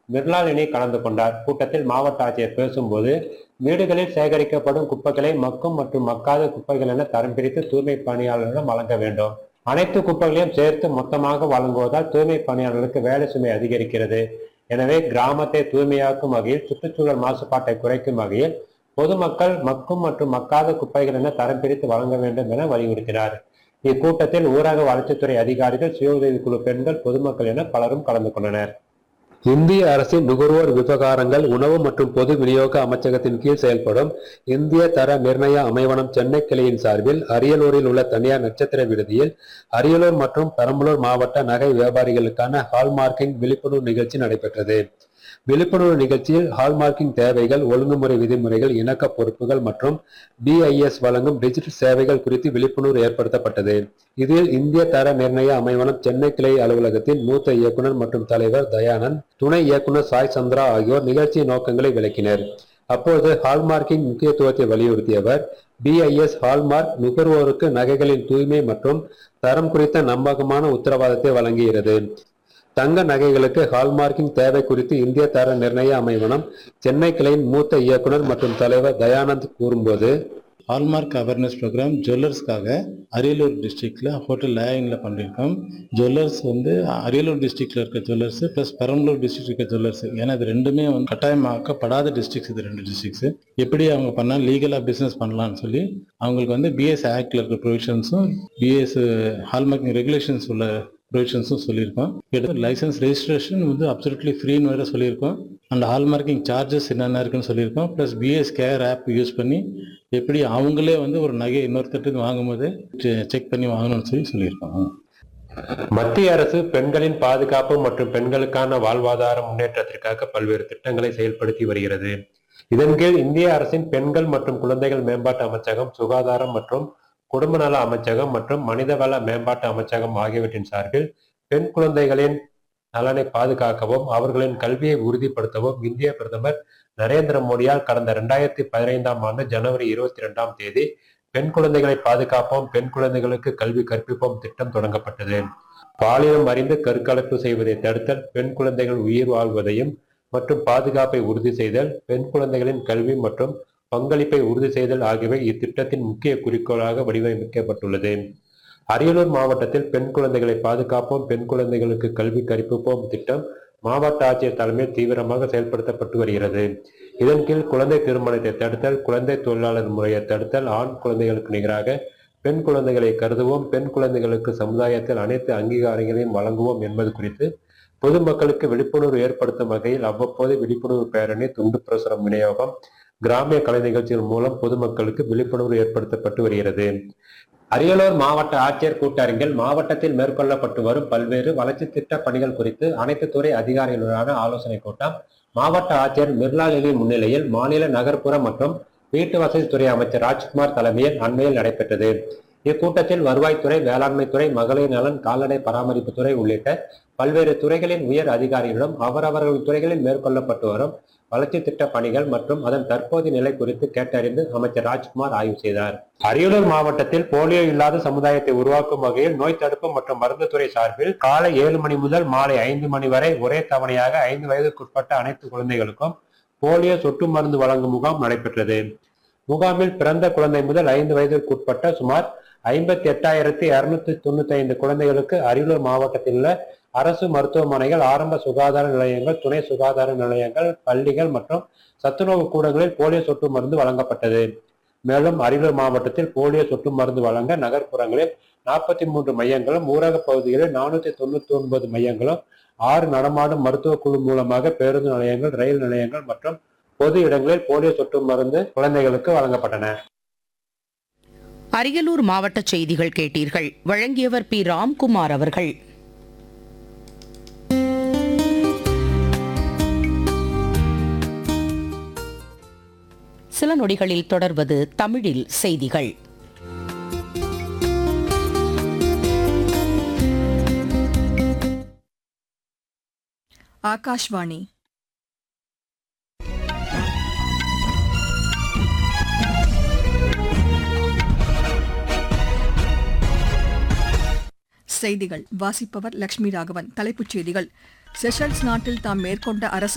மிர்லாலினி கலந்து கொண்டார். கூட்டத்தில் மாவட்ட ஆட்சியர் பேசும்போது, வீடுகளில் சேகரிக்கப்படும் குப்பைகளை மக்கும் மற்றும் மக்காத குப்பைகள் என தரம் பிரித்து தூய்மை பணியாளர்களிடம் வழங்க வேண்டும். அனைத்து குப்பைகளையும் சேர்த்து மொத்தமாக வழங்குவதால் தூய்மை பணியாளர்களுக்கு வேலை சுமை அதிகரிக்கிறது. எனவே கிராமத்தை தூய்மையாக்கும் வகையில், சுற்றுச்சூழல் மாசுபாட்டை குறைக்கும் வகையில் பொதுமக்கள் மக்கும் மற்றும் மக்காத குப்பைகள் என தரம் பிரித்து வழங்க வேண்டும் என வலியுறுத்தினார். இக்கூட்டத்தில் ஊரக வளர்ச்சித்துறை அதிகாரிகள், சுய உதவிக்குழு பெண்கள், பொதுமக்கள் என பலரும் கலந்து கொண்டனர். இந்திய அரசின் நுகர்வோர் விவகாரங்கள், உணவு மற்றும் பொது விநியோக அமைச்சகத்தின் கீழ் செயல்படும் இந்திய தர நிர்ணய அமைவனம் சென்னை கிளையின் சார்பில் அரியலூரில் உள்ள தனியார் நட்சத்திர விடுதியில் அரியலூர் மற்றும் பெரம்பலூர் மாவட்ட நகை வியாபாரிகளுக்கான ஹால்மார்க்கிங் விழிப்புணர்வு நிகழ்ச்சி நடைபெற்றது. விழிப்புணர்வு நிகழ்ச்சியில் ஹால்மார்க்கிங் தேவைகள், ஒழுங்குமுறை விதிமுறைகள், இணக்க பொறுப்புகள் மற்றும் BIS வழங்கும் டிஜிட்டல் சேவைகள் குறித்து விழிப்புணர்வு ஏற்படுத்தப்பட்டது. இதில் இந்திய தர நிர்ணய அமைவனம் சென்னை கிளை அலுவலகத்தின் மூத்த இயக்குனர் மற்றும் தலைவர் தயானந்த், துணை இயக்குனர் சாய் சந்திரா ஆகியோர் நிகழ்ச்சியின் நோக்கங்களை விளக்கினர். அப்போது ஹால்மார்க்கிங் முக்கியத்துவத்தை வலியுறுத்திய அவர், BIS ஹால்மார்க் நுகர்வோருக்கு நகைகளின் தூய்மை மற்றும் தரம் குறித்த நம்பகமான உத்தரவாதத்தை வழங்குகிறது. தங்க நகைகளுக்கு ஹால்மார்க்கிங் தேவை குறித்து இந்திய தர நிர்ணய அமைவனம் சென்னை கிளையின் மூத்த இயக்குனர் மற்றும் தலைவர் தயானந்த் கூறும்போது, ஹால்மார்க் அவேர்னஸ் ப்ரோக்ராம் ஜுவல்லர்ஸ்க்காக அரியலூர் டிஸ்ட்ரிக்டில் ஹோட்டல் லேயிங்கில் பண்ணியிருக்கோம். ஜுவல்லர்ஸ் அரியலூர் டிஸ்ட்ரிக்டில் இருக்க ஜுவல்லர்ஸ் ப்ளஸ் பெரம்பலூர் டிஸ்ட்ரிக்ட் இருக்க ஜுவல்லர்ஸ், ஏன்னா இது ரெண்டுமே கட்டாயமாக்கப்படாத டிஸ்ட்ரிக்ஸ். இது 2 டிஸ்ட்ரிக்ஸ் எப்படி அவங்க பண்ணால் லீகலாக பிஸ்னஸ் பண்ணலான்னு சொல்லி அவங்களுக்கு BS ஆக்டில் இருக்க ப்ரொவிஷன்ஸும் BS ஹால்மார்க்கிங் ரெகுலேஷன்ஸ் உள்ள ப்ரொவிஷன்ஸும் சொல்லியிருக்கோம். லைசன்ஸ் ரெஜிஸ்ட்ரேஷன் அப்சல்யூட்லி ஃப்ரீன்னு வேறு சொல்லியிருக்கோம். அண்ட் ஹால்மார்க்கிங் சார்ஜஸ் என்னென்ன இருக்குன்னு சொல்லியிருக்கோம். Plus BS care app use பண்ணி எப்படி அவங்களே ஒரு நகை இன்னொருத்தட்டு வாங்கும்போது செக் பண்ணி வாங்கணும்னு சொல்லியிருக்கோம். மத்திய அரசு பெண்களின் பாதுகாப்பு மற்றும் பெண்களுக்கான வாழ்வாதார முன்னேற்றத்திற்காக பல்வேறு திட்டங்களை செயல்படுத்தி வருகிறது. இதன் கீழ் இந்திய அரசின் பெண்கள் மற்றும் குழந்தைகள் மேம்பாட்டு அமைச்சகம், சுகாதாரம் மற்றும் குடும்ப நல அமைச்சகம் மற்றும் மனிதவள மேம்பாட்டு அமைச்சகம் ஆகியவற்றின் சார்பில் பெண் குழந்தைகளின் நலனை பாதுகாக்கவும் அவர்களின் கல்வியை உறுதிப்படுத்தவும் இந்திய பிரதமர் நரேந்திர மோடியால் கடந்த 2015ஆம் ஆண்டு ஜனவரி 22ஆம் தேதி பெண் குழந்தைகளை பாதுகாப்போம், பெண் குழந்தைகளுக்கு கல்வி கற்பிப்போம் திட்டம் தொடங்கப்பட்டது. பாலினம் அறிந்து கருக்கலைப்பு செய்வதை தடுத்தல், பெண் குழந்தைகள் உயிர் வாழ்வதையும் மற்றும் பாதுகாப்பை உறுதி செய்தல், பெண் குழந்தைகளின் கல்வி மற்றும் பங்களிப்பை உறுதி செய்தல் ஆகியவை இத்திட்டத்தின் முக்கிய குறிக்கோளாக வடிவமைக்கப்பட்டுள்ளது. அரியலூர் மாவட்டத்தில் பெண் குழந்தைகளை பாதுகாப்போம், பெண் குழந்தைகளுக்கு கல்வி கற்பிப்போம் திட்டம் மாவட்ட ஆட்சியர் தலைமையில் தீவிரமாக செயல்படுத்தப்பட்டு வருகிறது. இதன் கீழ் குழந்தை திருமணத்தை தடுத்தல், குழந்தை தொழிலாளர் முறையை தடுத்தல், ஆண் குழந்தைகளுக்கு நிகராக பெண் குழந்தைகளை கருதுவோம், பெண் குழந்தைகளுக்கு சமுதாயத்தில் அனைத்து அங்கீகாரங்களையும் வழங்குவோம் என்பது குறித்து பொதுமக்களுக்கு விழிப்புணர்வு ஏற்படுத்தும் வகையில் அவ்வப்போது விழிப்புணர்வு பேரணி, துண்டு பிரசுரம் விநியோகம், கிராமிய கலை நிகழ்ச்சிகள் மூலம் பொதுமக்களுக்கு விழிப்புணர்வு ஏற்படுத்தப்பட்டு வருகிறது. அரியலூர் மாவட்ட ஆட்சியர் கூட்டரங்கில் மாவட்டத்தில் மேற்கொள்ளப்பட்டு வரும் பல்வேறு வளர்ச்சி திட்ட பணிகள் குறித்து அனைத்து துறை அதிகாரிகளுடனான ஆலோசனை கூட்டம் மாவட்ட ஆட்சியர் மிர்லாலினி முன்னிலையில் மாநில நகர்ப்புற மற்றும் வீட்டு வசதித்துறை அமைச்சர் ராஜ்குமார் தலைமையில் அண்மையில் நடைபெற்றது. இக்கூட்டத்தில் வருவாய்த்துறை, வேளாண்மைத்துறை, மகளிர் நலன், கால்நடை பராமரிப்புத்துறை உள்ளிட்ட பல்வேறு துறைகளின் உயர் அதிகாரிகளிடம் அவரவர்கள் துறைகளில் மேற்கொள்ளப்பட்டு வரும் வளர்ச்சி திட்ட பணிகள் மற்றும் அதன் தற்போதைய நிலை குறித்து கேட்டறிந்து அமைச்சர் ராஜ்குமார் ஆய்வு செய்தார். அரியலூர் மாவட்டத்தில் போலியோ இல்லாத சமுதாயத்தை உருவாக்கும் வகையில் நோய் தடுப்பு மற்றும் மருந்து துறை சார்பில் காலை 7 மணி முதல் மாலை 5 மணி வரை ஒரே தவணையாக 5 வயதுக்குட்பட்ட அனைத்து குழந்தைகளுக்கும் போலியோ சொட்டு மருந்து வழங்கும் முகாம் நடைபெற்றது. முகாமில் பிறந்த குழந்தை முதல் 5 வயதிற்குட்பட்ட சுமார் 58,295 குழந்தைகளுக்கு அரியலூர் மாவட்டத்தில் உள்ள அரசு மருத்துவமனைகள், ஆரம்ப சுகாதார நிலையங்கள், துணை சுகாதார நிலையங்கள், பள்ளிகள் மற்றும் சத்துணவு கூடங்களில் போலியோ சொட்டு மருந்து வழங்கப்பட்டது. மேலும் அரியலூர் மாவட்டத்தில் போலியோ சொட்டு மருந்து வழங்க நகர்ப்புறங்களில் 43 மையங்களும், ஊரக பகுதிகளில் 499 மையங்களும், 6 நடமாடும் மருத்துவ குழு மூலமாக பேருந்து நிலையங்கள், ரயில் நிலையங்கள் மற்றும் பொது இடங்களில் போலியோ சொட்டு மருந்து குழந்தைகளுக்கு வழங்கப்பட்டன. அரியலூர் மாவட்ட செய்திகள் கேட்டீர்கள். வழங்கியவர் பி. ராம்குமார் அவர்கள். சில நொடிகளில் தொடர்வது தமிழில் செய்திகள். ஆகாஷ்வாணி. செய்திகள் வாசிப்பவர் லட்சுமி ராகவன். தலைப்புச் செய்திகள்: செஷல்ஸ் நாட்டில் தாம் மேற்கொண்ட அரசு